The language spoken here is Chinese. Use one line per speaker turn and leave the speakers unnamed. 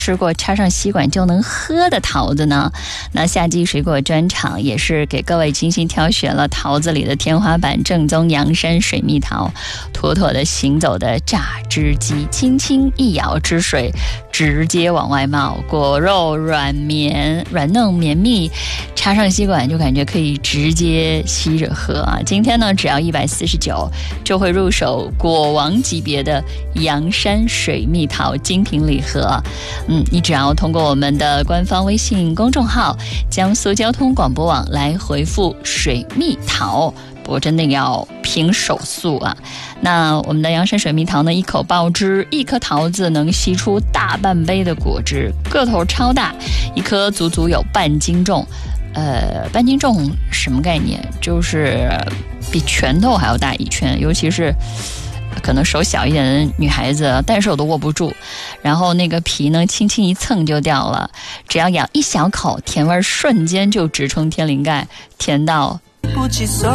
吃过插上吸管就能喝的桃子呢？那夏季水果专场也是给各位精心挑选了桃子里的天花板，正宗阳山水蜜桃，妥妥的行走的榨汁机，轻轻一咬汁水直接往外冒，果肉软嫩绵密，插上吸管就感觉可以直接吸着喝啊！今天呢，只要149就会入手果王级别的阳山水蜜桃精品礼盒。你只要通过我们的官方微信公众号江苏交通广播网来回复水蜜桃，不过真的要凭手速啊。那我们的阳山水蜜桃呢，一口爆汁，一颗桃子能吸出大半杯的果汁，个头超大，一颗足足有半斤重。半斤重什么概念？就是比拳头还要大一圈，尤其是可能手小一点的女孩子单手都握不住，然后那个皮呢轻轻一蹭就掉了，只要咬一小口，甜味瞬间就直冲天灵盖，甜到不起手。